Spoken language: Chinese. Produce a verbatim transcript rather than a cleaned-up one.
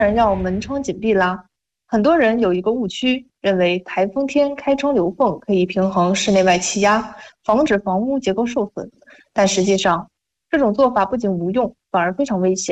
然要门窗紧闭啦。很多人有一个误区，认为台风天开窗留缝可以平衡室内外气压，防止房屋结构受损。但实际上，这种做法不仅无用，反而非常危险。